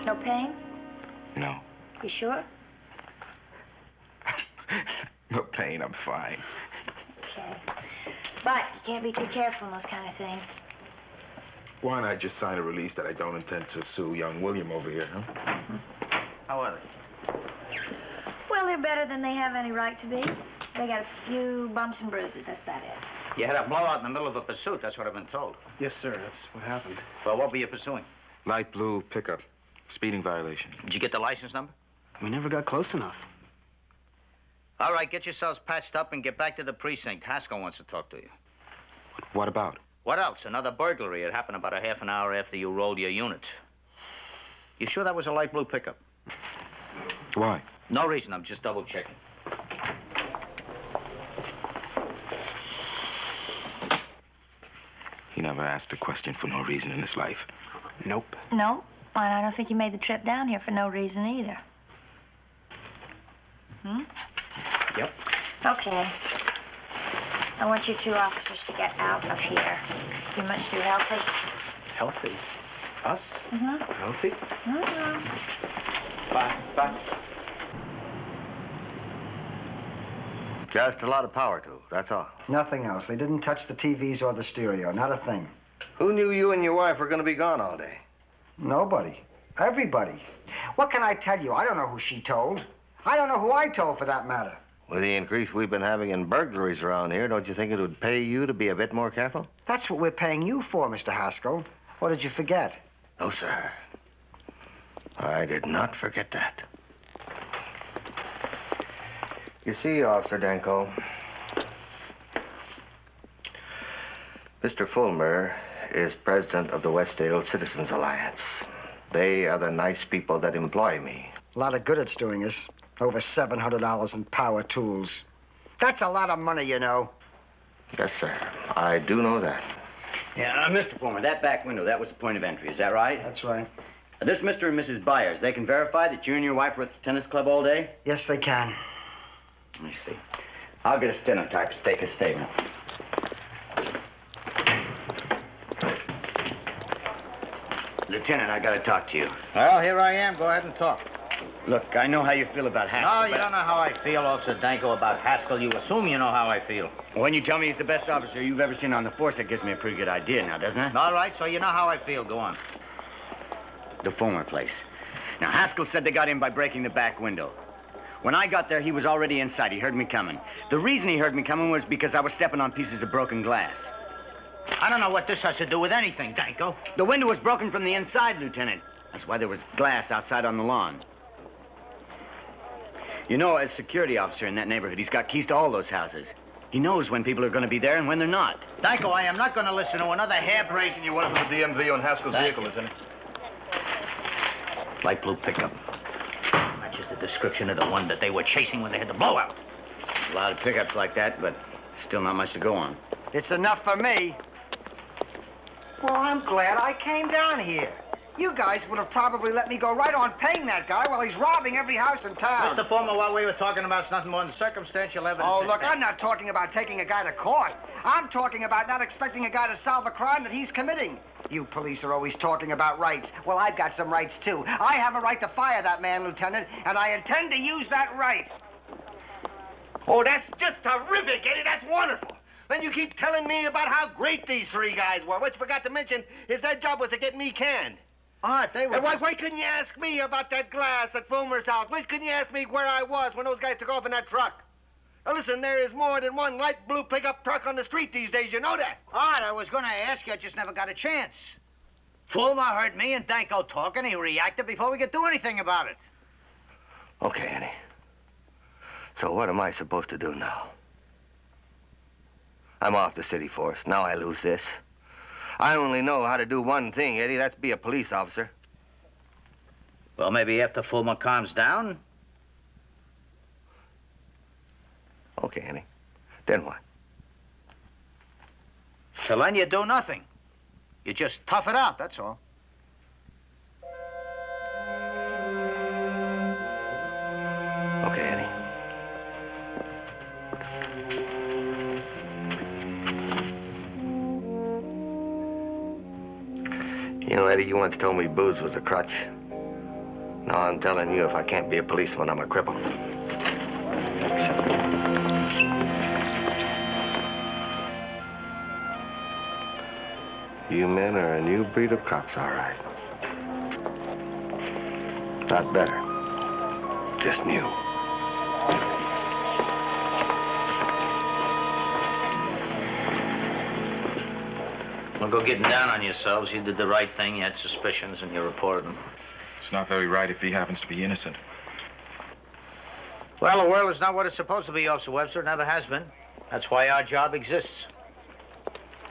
No pain? No. You sure? No pain, I'm fine. Okay. But you can't be too careful in those kind of things. Why not just sign a release that I don't intend to sue young William over here, huh? How are they? Well, they're better than they have any right to be. They got a few bumps and bruises, that's about it. You had a blowout in the middle of a pursuit, that's what I've been told. Yes, sir, that's what happened. Well, what were you pursuing? Light blue pickup. Speeding violation. Did you get the license number? We never got close enough. All right, get yourselves patched up and get back to the precinct. Haskell wants to talk to you. What about? What else? Another burglary. It happened about a half an hour after you rolled your unit. You sure that was a light blue pickup? Why? No reason. I'm just double checking. He never asked a question for no reason in his life. Nope. No, and I don't think you made the trip down here for no reason either. Hmm? Yep. Okay. I want you two officers to get out of here. You much too healthy? Healthy? Us? Mm-hmm. Healthy? Mm-hmm. Bye. Just a lot of power tools, that's all. Nothing else. They didn't touch the TVs or the stereo, not a thing. Who knew you and your wife were going to be gone all day? Nobody. Everybody. What can I tell you? I don't know who she told. I don't know who I told, for that matter. With the increase we've been having in burglaries around here, don't you think it would pay you to be a bit more careful? That's what we're paying you for, Mr. Haskell. Or did you forget? No, sir. I did not forget that. You see, Officer Danko, Mr. Fulmer is president of the Westdale Citizens Alliance. They are the nice people that employ me. A lot of good it's doing us. Over $700 in power tools. That's a lot of money, you know. Yes, sir. I do know that. Yeah, Mr. Fulmer, that back window, that was the point of entry. Is that right? That's right. This Mr. and Mrs. Byers, they can verify that you and your wife were at the tennis club all day? Yes, they can. Let me see. I'll get a stenotype to take a statement. Lieutenant, I gotta talk to you. Well, here I am. Go ahead and talk. Look, I know how you feel about Haskell. No, you don't know how I feel, Officer Danko, about Haskell. You assume you know how I feel. When you tell me he's the best officer you've ever seen on the force, that gives me a pretty good idea now, doesn't it? All right, so you know how I feel. Go on. The Fulmer place. Now, Haskell said they got in by breaking the back window. When I got there, he was already inside. He heard me coming. The reason he heard me coming was because I was stepping on pieces of broken glass. I don't know what this has to do with anything, Danko. The window was broken from the inside, Lieutenant. That's why there was glass outside on the lawn. You know, as security officer in that neighborhood, he's got keys to all those houses. He knows when people are going to be there and when they're not. Danko, I am not going to listen to another hair-brained... You wanted from the DMV on Haskell's vehicle, Lieutenant. Light blue pickup. Matches the description of the one that they were chasing when they had the blowout. A lot of pickups like that, but still not much to go on. It's enough for me. Well, I'm glad I came down here. You guys would have probably let me go right on paying that guy while he's robbing every house in town. Mr. Fulmer, what we were talking about is nothing more than circumstantial evidence. Oh, look, I'm not talking about taking a guy to court. I'm talking about not expecting a guy to solve a crime that he's committing. You police are always talking about rights. Well, I've got some rights, too. I have a right to fire that man, Lieutenant, and I intend to use that right. Oh, that's just terrific, Eddie. That's wonderful. Then you keep telling me about how great these three guys were. What you forgot to mention is their job was to get me canned. All right, they were... And why couldn't you ask me about that glass at Fulmer's house? Why couldn't you ask me where I was when those guys took off in that truck? Now, listen, there is more than one light blue pickup truck on the street these days. You know that? All right, I was going to ask you. I just never got a chance. Fulmer heard me and Danko talking. He reacted before we could do anything about it. Okay, Eddie. So what am I supposed to do now? I'm off the city force. Now I lose this. I only know how to do one thing, Eddie. That's be a police officer. Well, maybe after Fulmer calms down. Okay, Eddie. Then what? Till then, you do nothing. You just tough it out, that's all. Okay, Eddie. You know, Eddie, you once told me booze was a crutch. No, I'm telling you, if I can't be a policeman, I'm a cripple. You men are a new breed of cops, all right. Not better, just new. Don't go getting down on yourselves. You did the right thing. You had suspicions and you reported them. It's not very right if he happens to be innocent. Well, the world is not what it's supposed to be, Officer Webster. It never has been. That's why our job exists.